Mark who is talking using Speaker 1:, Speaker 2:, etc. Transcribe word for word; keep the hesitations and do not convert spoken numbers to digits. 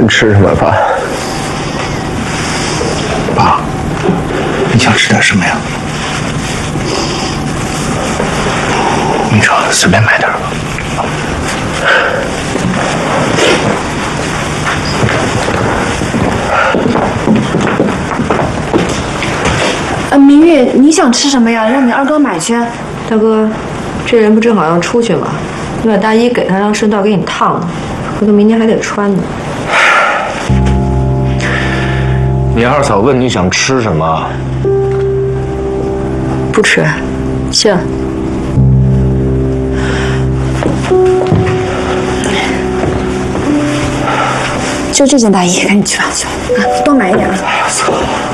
Speaker 1: 想吃什么饭？
Speaker 2: 爸，你想吃点什么呀？你说，随便买点吧。
Speaker 3: 呃，明月，你想吃什么呀？让你二哥买去。
Speaker 4: 大哥，这人不正好要出去吗？你把大衣给他，让顺道给你烫了，回头明天还得穿呢。
Speaker 2: 你二嫂问你想吃什么？
Speaker 4: 不吃，谢了。
Speaker 3: 就这件大衣，赶紧去吧，去吧，啊，多买一点啊。